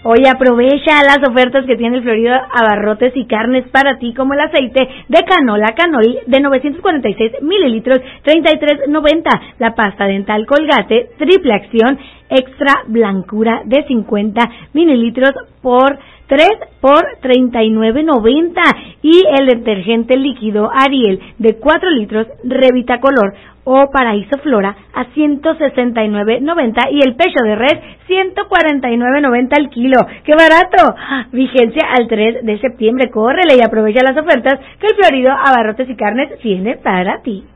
Oye, aprovecha las ofertas que tiene el Florido Abarrotes y Carnes para ti, como el aceite de canola Canol de 946 mililitros, 33.90. La pasta dental Colgate, triple acción, extra blancura de 50 mililitros por 3 por 39.90. Y el detergente líquido Ariel de 4 litros, Revita Color o Paraíso Flora a 169.90 y el pecho de res 149.90 al kilo. ¡Qué barato! Vigencia al 3 de septiembre. Córrele y aprovecha las ofertas que el Florido Abarrotes y Carnes tiene para ti.